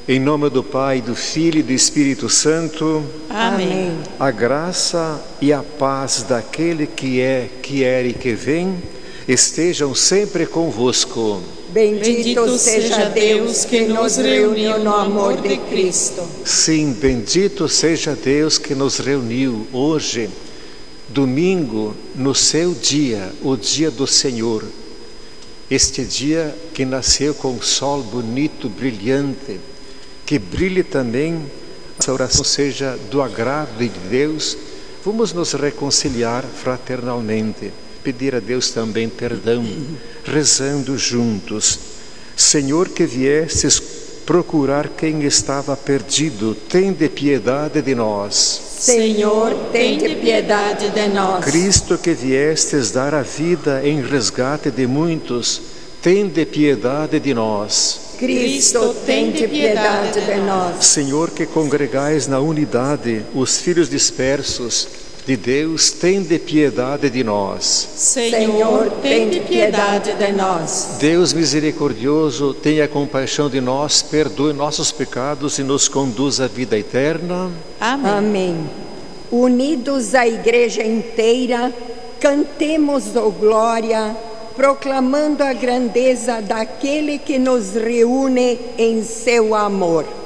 Em nome do Pai, do Filho e do Espírito Santo. Amém. A graça e a paz daquele que é, que era e que vem, estejam sempre convosco. Bendito seja Deus que nos reuniu no amor de Cristo. Sim, bendito seja Deus que nos reuniu hoje, domingo, no seu dia, o dia do Senhor. Este dia que nasceu com o sol bonito, brilhante, que brilhe também, essa oração seja do agrado de Deus. Vamos nos reconciliar fraternalmente, pedir a Deus também perdão, rezando juntos. Senhor, que viestes procurar quem estava perdido, tende piedade de nós. Senhor, tende piedade de nós. Cristo, que viestes dar a vida em resgate de muitos, tende piedade de nós. Cristo, tende piedade de nós. Senhor, que congregais na unidade os filhos dispersos de Deus, tende piedade de nós. Senhor, tende piedade de nós. Deus misericordioso, tenha compaixão de nós, perdoe nossos pecados e nos conduz à vida eterna. Amém. Amém. Unidos à Igreja inteira, cantemos o glória, proclamando a grandeza daquele que nos reúne em seu amor.